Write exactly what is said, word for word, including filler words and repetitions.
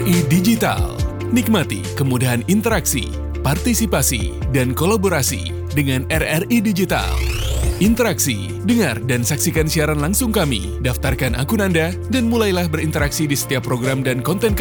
I Digital. Nikmati kemudahan interaksi, partisipasi, dan kolaborasi dengan R R I Digital. Interaksi, dengar dan saksikan siaran langsung kami, daftarkan akun Anda, dan mulailah berinteraksi di setiap program dan konten